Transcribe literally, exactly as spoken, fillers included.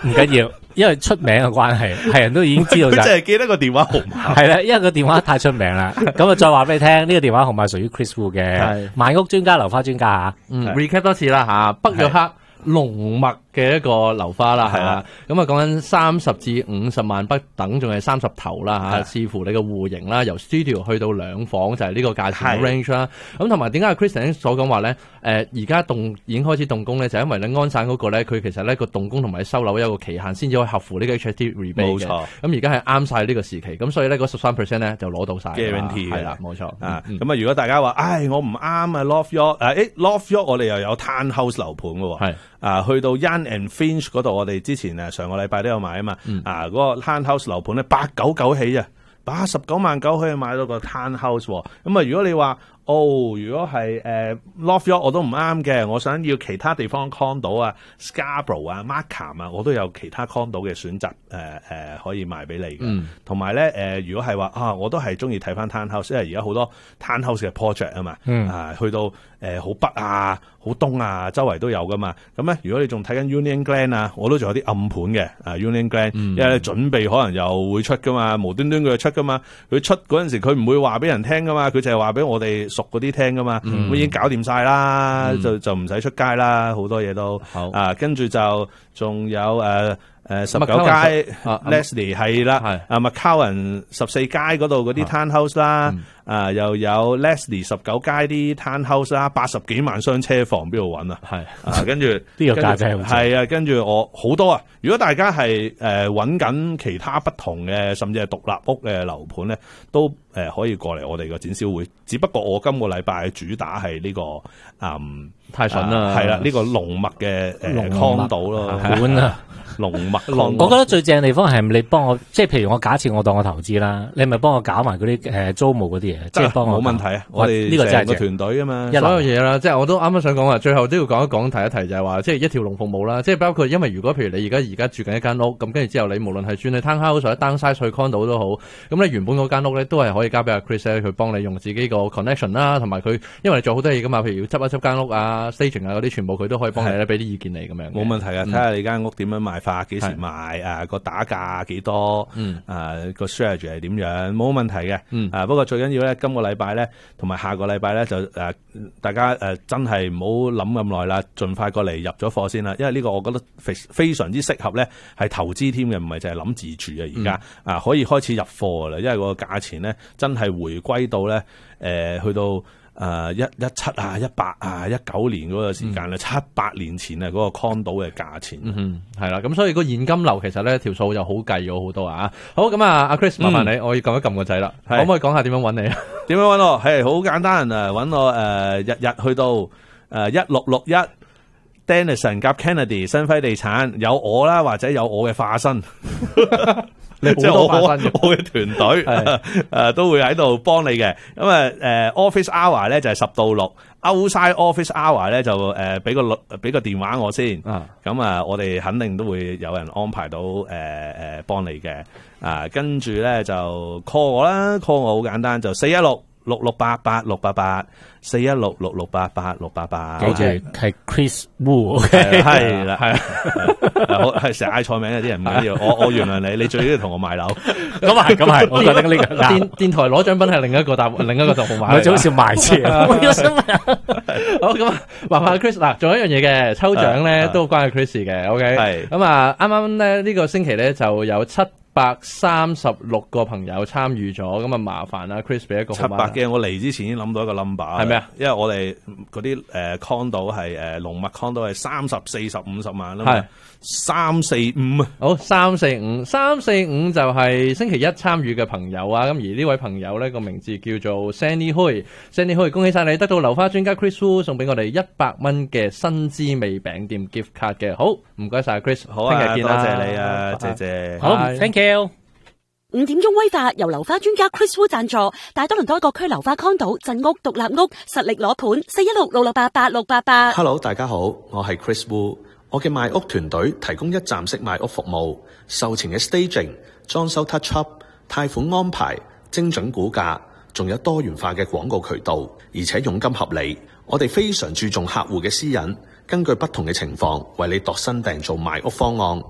唔緊要，因為出名嘅關係，係人都已經知道晒。 佢淨係記得個電話號碼。 係啦，因為個電話太出名啦。咁啊，再話俾你聽，呢、這個電話號碼屬於 Chris Wu 嘅買屋專家、樓花專家吓。 嗯 ，recap 多次啦吓，北約克龍脈嘅一個樓花啦，係啦，咁啊講緊三十至五十萬不等，仲係三十頭啦吓，視乎你個戶型啦，由 studio 去到兩房就係呢個價錢嘅 range 啦。咁同埋點解阿 Chris 所講話咧？誒而家動已經開始動工咧，就係因為你安省嗰個咧，佢其實咧個動工同埋收樓有個期限，先至可以合乎呢個 H S T rebate 嘅。冇錯。咁而家係啱晒呢個時期，咁所以咧嗰十三 percent 咧就攞到晒 guarantee 係啦，冇錯。 啊，咁啊，如果大家話，唉，我唔啱啊 ，Loft York，誒，誒 ，Loft York 我哋又有 townhouse 樓盤嘅喎，係啊，去到 Young and Finch 嗰度，我哋之前誒上個禮拜都有買啊嘛，嗯、啊嗰、那個 townhouse 樓盤咧八九九起啊，八十九萬九可以買到個 townhouse，咁啊，如果你話，哦，如果係誒、呃、Loft York 我都唔啱嘅，我想要其他地方 condo 啊 Scarborough 啊 Markham 啊，我都有其他 condo 嘅選擇誒誒、呃呃、可以賣俾你嘅。同埋咧誒，如果係話啊，我都係中意睇翻 townhouse，因為而家好多 townhouse 嘅 project 啊嘛，嗯、啊去到誒好、呃、北啊、好東啊，周圍都有噶嘛。咁咧，如果你仲睇緊 Union Glen 啊，我都仲有啲暗盤嘅啊 Union Glen，、嗯、因為你準備可能又會出噶嘛，無端端佢就出噶嘛，佢出嗰陣時佢唔會話俾人聽噶嘛，佢就係話俾我哋熟嗰啲聽噶嘛，咁、嗯、已經搞掂晒啦，嗯、就就唔使出街啦，好多嘢都好啊，跟住就仲有誒誒十九街 Leslie 係啦，啊 McCowan 十四街嗰度嗰啲 townhouse 啦，嗯、啊又有 Leslie 十九街啲 townhouse 啦，八十幾萬雙車房邊度揾啊？係啊，跟住呢個價值係啊，跟住我好多啊！如果大家係誒揾緊其他不同嘅，甚至係獨立屋嘅樓盤咧，都誒、呃、可以過嚟我哋個展銷會。只不過我今個禮拜主打係呢、這個嗯太筍啦， 係啦，呢個龍脈嘅誒康島咯， 盤啊。 龍脈， 我覺得最正嘅地方係你幫我，即係譬如我假設我當我投資啦，你咪幫我搞埋嗰啲誒租務嗰啲嘢，即係幫我。 冇問題啊！我哋呢個真係個團隊啊嘛， 所有嘢啦，即係我都啱啱想講話，最後都要講一講提一提就係話，即係一條龍服務啦，即係包括因為如果譬如你而家而家住緊一間屋，咁跟住之後你無論係轉去 townhouse 或者 downsize 去 condo 都好，咁你原本嗰間屋咧都係可以交俾阿 Chris 咧，佢幫你用自己個 connection 啦，同埋佢因為你做好多嘢噶嘛，譬如要執一執間屋啊、staging 啊嗰啲，全部佢都可以幫你咧俾啲意見你咁樣。冇問題啊，睇下你間屋點樣賣法，幾時賣。啊個打價幾多？嗯，啊個 strategy 係點樣？冇問題嘅。嗯，啊不過最緊要咧，今個禮拜咧，同埋下個禮拜咧，就誒、啊、大家誒、啊、真係唔好諗咁耐啦，盡快過嚟入咗貨先啦。因為呢個我覺得非非常之適合咧，係投資添嘅，唔係淨係諗自住啊。而家、嗯、啊可以開始入貨噶啦，因為個價錢咧真係回歸到咧誒、呃、去到。誒一一七啊，一八啊，一九年嗰個時間咧，嗯、七八年前啊，嗰個 condo 嘅價錢，嗯係啦，咁所以個現金流其實咧條數就好計咗好多啊！好咁啊，阿 Chris 麻煩你，嗯、我要撳一撳個掣啦，可唔可以講下點樣揾你啊？點樣揾我？係好簡單啊！揾我誒、呃、日日去到誒一六六一 Dennison 夾 Kennedy 新輝地產有我啦，或者有我嘅化身。即係我我嘅團隊誒都會喺度幫你嘅，咁啊誒 office hour 咧就係十到六 ，outside office hour 咧就誒俾個俾個電話我先，咁啊我哋肯定都會有人安排到誒誒幫你嘅，啊跟住咧就 call 我啦 ，call 我好簡單，就四一六六六八八六八八四一六六六八八六八八，記住係 Chris Wu， 係啦係。好係成日嗌錯名嘅啲人唔緊要，我我原諒你，你最緊要同我買樓。咁係咁係，我覺得呢個電電台攞獎品係另一個答另一個答號碼，我就好似賣車。好咁啊，麻煩 Chris 嗱，仲有一樣嘢嘅抽獎咧，都關係 Chris 嘅。OK，係咁啊，啱啱咧呢個星期咧就有七百三十六個朋友參與咗，咁啊麻煩啦 Chris 俾一個號碼。七百嘅，我嚟之前已經諗到一個 number，係咩啊？因為我哋嗰啲誒 condo 係誒龍脈 condo 係三十四十五十萬啦，係三四五啊。好，三四五，三四五就係星期一參與嘅朋友啊。咁而呢位朋友咧個名字叫做 Sandy Hui，Sandy Hui， 恭喜晒你得到樓花專家 Chris Wu 送俾我哋一百蚊嘅新滋味餅店 gift card 嘅。好，唔該晒 Chris， 好啊，聽日見啦，多謝你啊，謝謝，好 ，thank you。 五點鐘威化由樓花專家 Chris Wu 贊助，大多倫多各區樓花 condo、鎮屋、獨立屋實力攞盤，四一六六六八八六八八。 Hello， 大家好，我係 Chris Wu， 我嘅賣屋團隊提供一站式賣屋服務，售前嘅 staging、裝修 touch up、貸款安排、精準估價，仲有多元化嘅廣告渠道，而且佣金合理。我哋非常注重客戶嘅私隱，根據不同嘅情況為你度身訂造賣屋方案。